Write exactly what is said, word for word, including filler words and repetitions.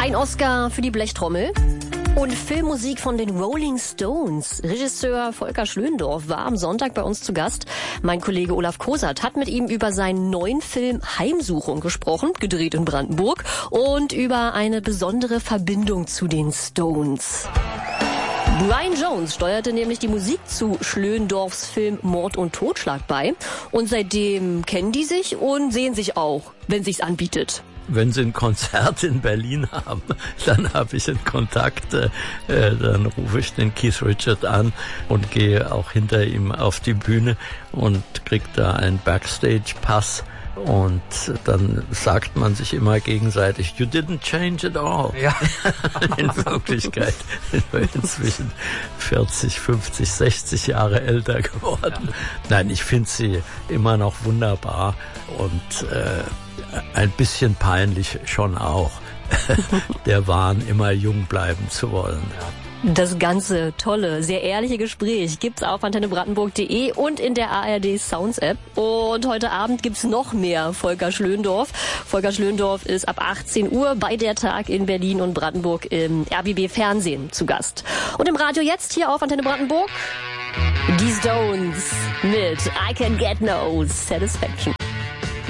Ein Oscar für die Blechtrommel. Und Filmmusik von den Rolling Stones. Regisseur Volker Schlöndorff war am Sonntag bei uns zu Gast. Mein Kollege Olaf Kosat hat mit ihm über seinen neuen Film Heimsuchung gesprochen, gedreht in Brandenburg, und über eine besondere Verbindung zu den Stones. Brian Jones steuerte nämlich die Musik zu Schlöndorffs Film Mord und Totschlag bei. Und seitdem kennen die sich und sehen sich auch, wenn sich's anbietet. Wenn Sie ein Konzert in Berlin haben, dann habe ich einen Kontakt, äh, dann rufe ich den Keith Richards an und gehe auch hinter ihm auf die Bühne und kriege da einen Backstage-Pass. Und dann sagt man sich immer gegenseitig, you didn't change at all. Ja. In Wirklichkeit sind wir inzwischen vierzig, fünfzig, sechzig Jahre älter geworden. Ja. Nein, ich finde sie immer noch wunderbar und äh, ein bisschen peinlich schon auch, der Wahn, immer jung bleiben zu wollen. Das ganze tolle, sehr ehrliche Gespräch gibt's auf antenne brandenburg punkt de und in der A R D Sounds App. Und heute Abend gibt's noch mehr Volker Schlöndorff. Volker Schlöndorff ist ab achtzehn Uhr bei der Tag in Berlin und Brandenburg im R B B Fernsehen zu Gast. Und im Radio jetzt hier auf Antenne Brandenburg die Stones mit I Can Get No Satisfaction.